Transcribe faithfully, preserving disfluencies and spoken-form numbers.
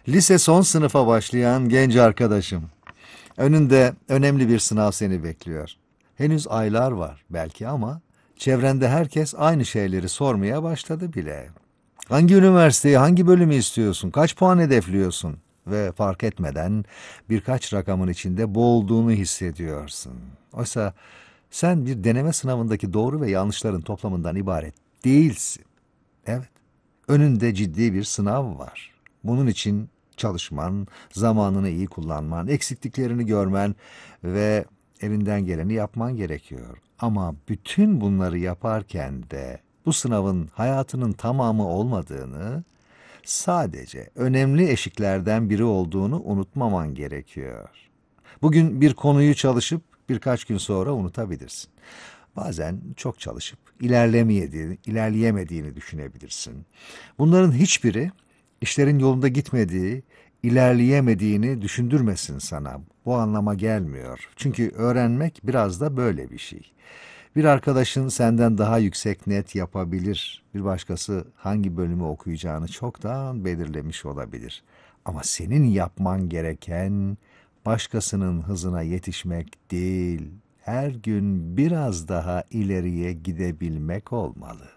Lise son sınıfa başlayan genç arkadaşım. Önünde önemli bir sınav seni bekliyor. Henüz aylar var belki ama çevrende herkes aynı şeyleri sormaya başladı bile. Hangi üniversiteyi, hangi bölümü istiyorsun, kaç puan hedefliyorsun? Ve fark etmeden birkaç rakamın içinde boğulduğunu hissediyorsun. Oysa sen bir deneme sınavındaki doğru ve yanlışların toplamından ibaret değilsin. Evet, önünde ciddi bir sınav var. Bunun için çalışman, zamanını iyi kullanman, eksikliklerini görmen ve elinden geleni yapman gerekiyor. Ama bütün bunları yaparken de bu sınavın hayatının tamamı olmadığını, sadece önemli eşiklerden biri olduğunu unutmaman gerekiyor. Bugün bir konuyu çalışıp birkaç gün sonra unutabilirsin. Bazen çok çalışıp ilerlemeyediğini, ilerleyemediğini düşünebilirsin. Bunların hiçbiri işlerin yolunda gitmediği, ilerleyemediğini düşündürmesin sana. Bu anlama gelmiyor. Çünkü öğrenmek biraz da böyle bir şey. Bir arkadaşın senden daha yüksek net yapabilir. Bir başkası hangi bölümü okuyacağını çoktan belirlemiş olabilir. Ama senin yapman gereken başkasının hızına yetişmek değil, her gün biraz daha ileriye gidebilmek olmalı.